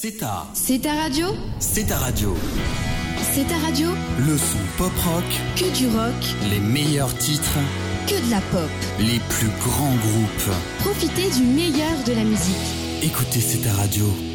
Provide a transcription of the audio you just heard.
C'est ta. C'est ta radio. C'est ta radio. C'est ta radio. Le son pop-rock. Que du rock. Les meilleurs titres. Que de la pop. Les plus grands groupes. Profitez du meilleur de la musique. Écoutez C'est ta radio.